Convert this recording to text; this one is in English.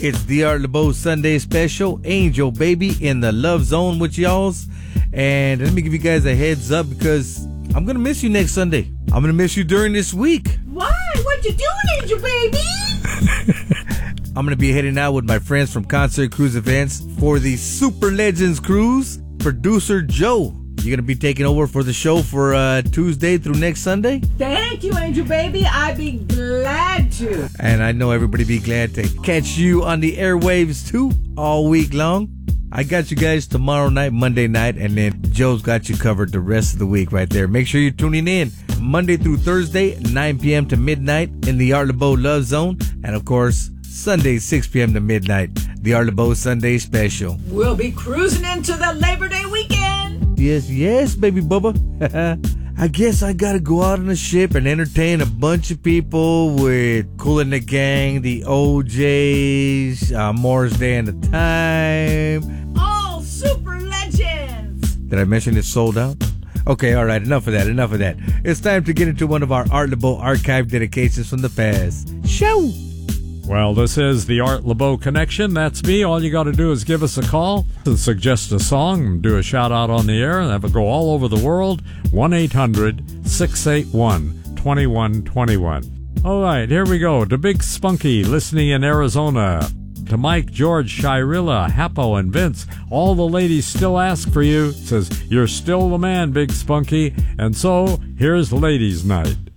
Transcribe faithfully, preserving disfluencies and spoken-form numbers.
It's the Art LeBeau Sunday special, Angel Baby in the Love Zone with y'alls. And let me give you guys a heads up because I'm going to miss you next Sunday. I'm going to miss you during this week. Why? What you doing, Angel Baby? I'm going to be heading out with my friends from Concert Cruise Events for the Super Legends Cruise. Producer Joe, you're going to be taking over for the show for uh, Tuesday through next Sunday? Thank you, Angel Baby. I'd be glad to. And I know everybody be glad to catch you on the airwaves too all week long. I got you guys tomorrow night, Monday night, and then Joe's got you covered the rest of the week right there. Make sure you're tuning in Monday through Thursday, nine p.m. to midnight in the Art LeBeau Love Zone. And of course, Sunday, six p.m. to midnight, the Art LeBeau Sunday Special. We'll be cruising into the Labor Day weekend. Yes, yes, baby bubba. I guess I gotta go out on a ship and entertain a bunch of people with Kool and the Gang, the O Js, uh, Morris Day and the Time. All super legends. Did I mention it's sold out? Okay, all right, enough of that, enough of that. It's time to get into one of our Art LeBeau archive dedications from the past. Show! Well, this is the Art LeBeau Connection. That's me. All you got to do is give us a call, suggest a song, do a shout-out on the air, and have it go all over the world. one eight hundred six eight one two one two one. All right, here we go. To Big Spunky, listening in Arizona. To Mike, George, Shirilla, Hapo, and Vince. All the ladies still ask for you. Says, you're still the man, Big Spunky. And so, here's Ladies' Night.